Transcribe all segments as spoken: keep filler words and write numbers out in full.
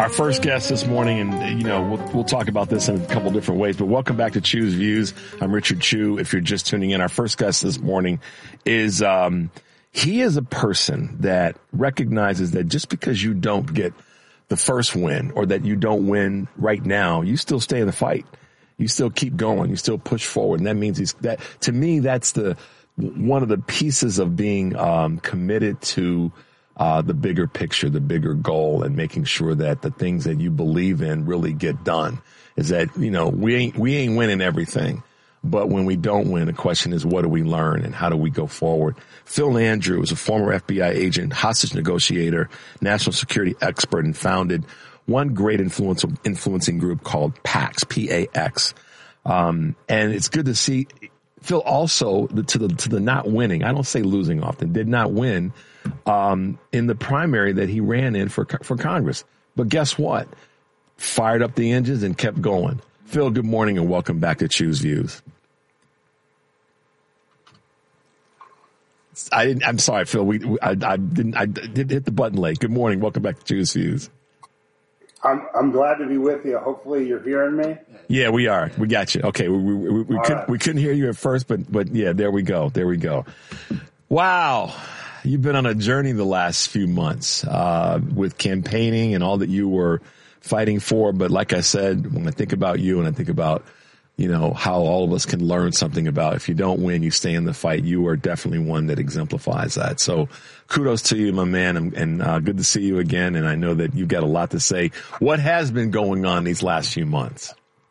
Our first guest this morning, and you know, we'll, we'll talk about this in a couple different ways, but welcome back to Chu's Views. I'm Richard Chu. If you're just tuning in, our first guest this morning is, um, he is a person that recognizes that just because you don't get the first win or that you don't win right now, you still stay in the fight. You still keep going. You still push forward. And that means he's that, to me, that's the, one of the pieces of being, um, committed to Uh, the bigger picture, the bigger goal, and making sure that the things that you believe in really get done. Is that, you know, we ain't, we ain't winning everything, but when we don't win, the question is, what do we learn and how do we go forward? Phil Andrew is a former F B I agent, hostage negotiator, national security expert, and founded one great influence, influencing group called PAX, P A X. Um, and it's good to see Phil also to the, to the not winning. I don't say losing often, did not win um, in the primary that he ran in for, for Congress. But guess what? Fired up the engines and kept going. Phil, good morning and welcome back to Chu's Views. I didn't, I'm sorry, Phil. We, I, I didn't, I did hit the button late. Good morning. Welcome back to Chu's Views. I'm, I'm glad to be with you. Hopefully you're hearing me. Yeah, we are. We got you. Okay. We, we, we, we, could, right. we couldn't hear you at first, but, but yeah, there we go. There we go. Wow. You've been on a journey the last few months, uh, with campaigning and all that you were fighting for. But like I said, when I think about you and I think about, you know, how all of us can learn something about if you don't win, you stay in the fight. You are definitely one that exemplifies that. So kudos to you, my man. And, and uh, good to see you again. And I know that you've got a lot to say. What has been going on these last few months?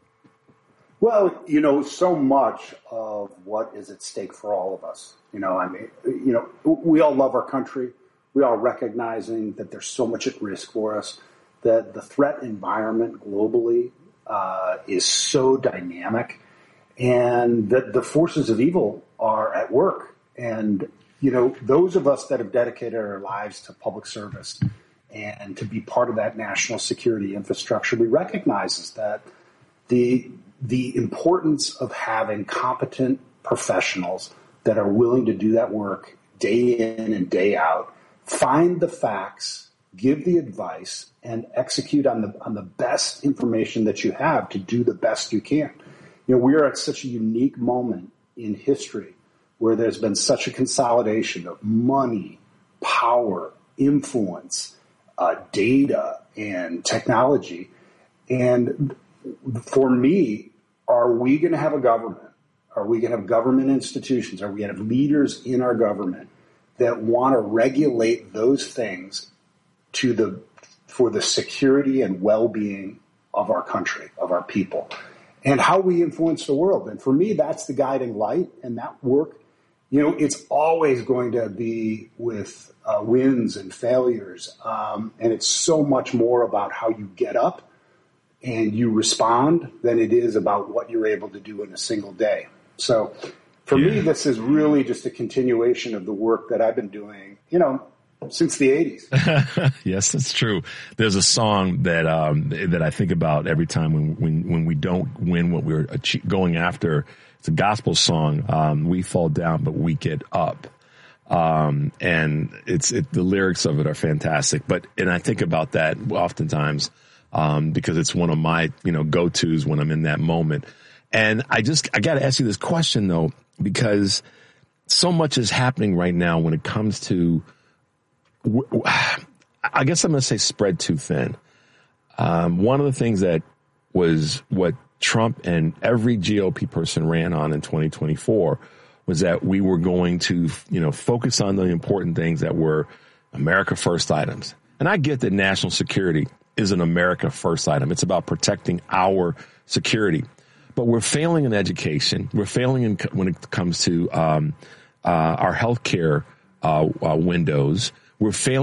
Well, you know, so much of what is at stake for all of us. You know, I mean, you know, we all love our country. We all recognizing that there's so much at risk for us, that the threat environment globally uh, is so dynamic, and that the forces of evil are at work. And, you know, those of us that have dedicated our lives to public service and to be part of that national security infrastructure, we recognize that the the importance of having competent professionals that are willing to do that work day in and day out, find the facts, give the advice, and execute on the on the best information that you have to do the best you can. You know, we are at such a unique moment in history where there's been such a consolidation of money, power, influence, uh, data, and technology. And for me, are we going to have a government? Are we going to have government institutions? Are we going to have leaders in our government that want to regulate those things to the for the security and well-being of our country, of our people, and how we influence the world? And for me, that's the guiding light. And that work, you know, it's always going to be with uh, wins and failures. Um, and it's so much more about how you get up and you respond than it is about what you're able to do in a single day. So for yeah. me, this is really just a continuation of the work that I've been doing, you know, since the eighties. Yes, that's true. There's a song that um, that I think about every time when when, when we don't win what we're going after. It's a gospel song. Um, we fall down, but we get up. Um, and it's it, the lyrics of it are fantastic. But and I think about that oftentimes. Um, because it's one of my, you know, go-tos when I'm in that moment. And I just, I got to ask you this question though, because so much is happening right now when it comes to, I guess I'm going to say spread too thin. Um, one of the things that was what Trump and every G O P person ran on in twenty twenty-four was that we were going to, you know, focus on the important things that were America first items. And I get that national security is an America first item. It's about protecting our security. But we're failing in education. We're failing in, when it comes to um, uh, our healthcare uh, uh, windows. We're failing.